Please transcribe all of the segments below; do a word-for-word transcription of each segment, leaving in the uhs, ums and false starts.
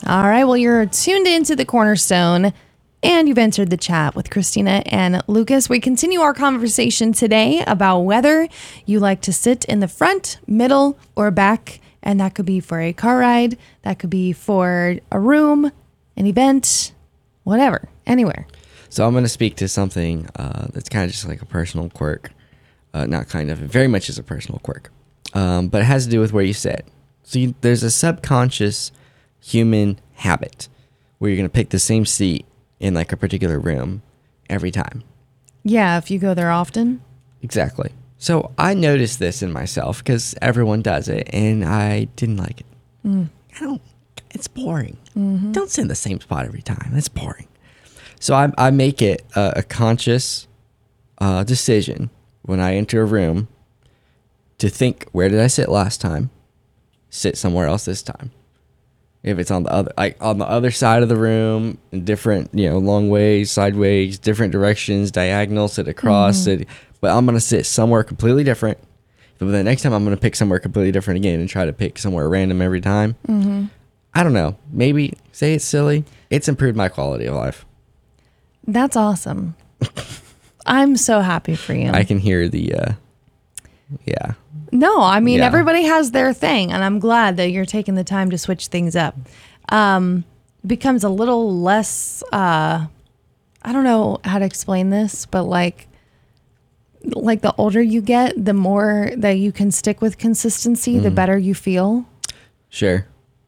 All right. Well, you're tuned into the Cornerstone and you've entered the chat with Christina and Lucas. We continue our conversation today about whether you like to sit in the front, middle, or back. And that could be for a car ride. That could be for a room, an event, whatever, anywhere. So I'm going to speak to something uh, that's kind of just like a personal quirk. Uh, not kind of, it very much is a personal quirk. Um, but it has to do with where you sit. So you, there's a subconscious human habit where you're going to pick the same seat in like a particular room every time. Yeah, if you go there often. Exactly. So I noticed this in myself because everyone does it and I didn't like it. Mm. I don't, it's boring. Mm-hmm. Don't sit in the same spot every time. That's boring. So I, I make it a, a conscious uh, decision when I enter a room to think, where did I sit last time? Sit somewhere else this time. If it's on the other, like on the other side of the room, in different, you know, long ways, sideways, different directions, diagonal, sit across, mm-hmm. sit. But I'm gonna sit somewhere completely different. But the next time I'm gonna pick somewhere completely different again and try to pick somewhere random every time. Mm-hmm. I don't know. Maybe say it's silly. It's improved my quality of life. That's awesome. I'm so happy for you. I can hear the, uh, yeah. No, I mean, yeah. everybody has their thing, and I'm glad that you're taking the time to switch things up. Um, it becomes a little less, uh, I don't know how to explain this, but like, like the older you get, the more that you can stick with consistency, mm. the better you feel. Sure.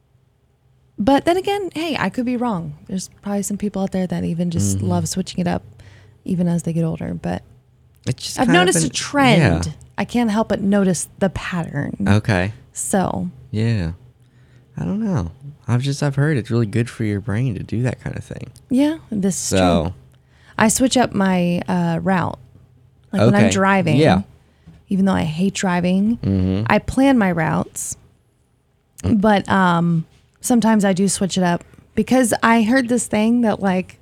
But then again, hey, I could be wrong. There's probably some people out there that even just mm-hmm. love switching it up even as they get older. But it's just I've noticed been, a trend. Yeah. I can't help but notice the pattern. Okay. So. Yeah. I don't know. I've just, I've heard it's really good for your brain to do that kind of thing. Yeah, this is so. true. I switch up my uh, route. Like okay. when I'm driving. Yeah. Even though I hate driving, mm-hmm. I plan my routes. But um, sometimes I do switch it up because I heard this thing that like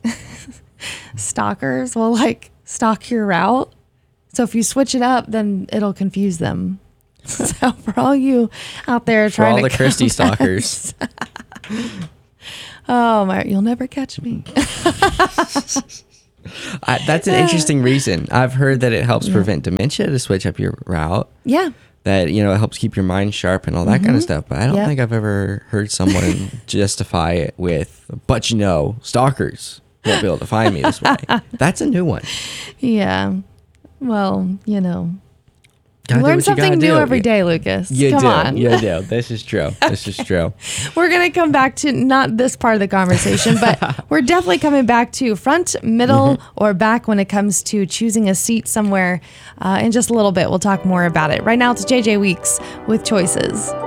stalkers will like stalk your route. So if you switch it up, then it'll confuse them. So for all you out there for trying all to the Christy stalkers. Oh my, you'll never catch me. I, that's an interesting reason. I've heard that it helps yeah. prevent dementia to switch up your route. Yeah. That, you know, it helps keep your mind sharp and all that mm-hmm. kind of stuff. But I don't yep. think I've ever heard someone justify it with, but you know, stalkers won't be able to find me this way. That's a new one. Yeah. Well, you know. Gotta learn something new do. every day, Lucas. You come do. on. You do. This is true. This is true. We're going to come back to not this part of the conversation, but we're definitely coming back to front, middle, mm-hmm. or back when it comes to choosing a seat somewhere uh, in just a little bit. We'll talk more about it. Right now, it's J J Weeks with Choices.